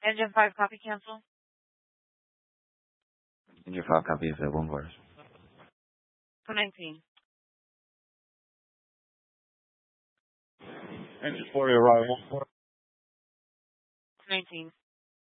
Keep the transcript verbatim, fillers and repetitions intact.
Engine five, copy, cancel. Engine five, copy, is at one verse. two nineteen. Engine four, arrival. two nineteen.